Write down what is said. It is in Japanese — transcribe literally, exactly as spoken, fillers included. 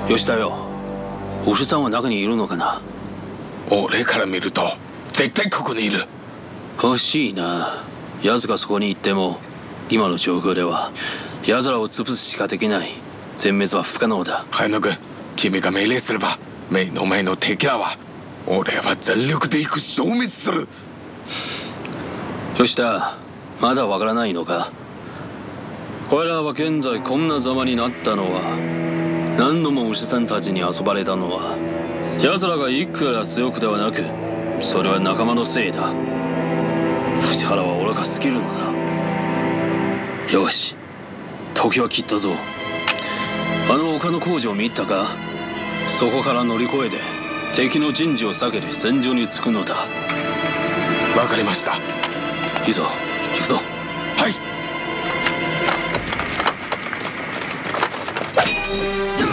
吉田よ、おふさんは中にいるのかな。 俺から見ると絶対ここにいる。 欲しいな。奴がそこに行っても今の状況では奴らを潰すしかできない。全滅は不可能だ。 海野君、君が命令すれば目の前の敵らは俺は全力で行く消滅する。 吉田、まだわからないのか。我らは現在こんなざまになったのは、何度も牛さんたちに遊ばれたのは奴らがいくら強くではなく、それは仲間のせいだ。藤原は愚かすぎるのだ。よし、時は切ったぞ。あの丘の工事を見たか。そこから乗り越えて敵の陣地を避けて戦場に着くのだ。 わかりました。 いいぞ、行くぞ。 はい。